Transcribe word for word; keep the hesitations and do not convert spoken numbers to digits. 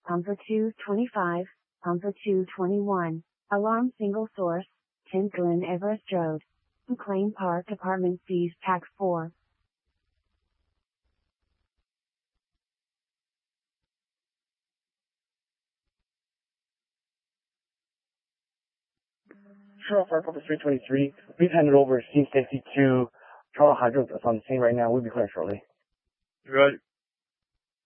Pumper two twenty-five, Pumper two twenty-one, Alarm Single Source, ten Glen Everest Road, McLean Park Apartments East Pack four. Sure, Fire Pumper three twenty-three. We've handed over Steam Safety to Toronto Hydro that's on the scene right now. We'll be clear shortly. Right.